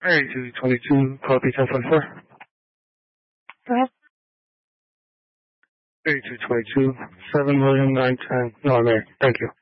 8222, copy 1044. Go ahead. 8222, 7 William 910. No, I'm there. Thank you.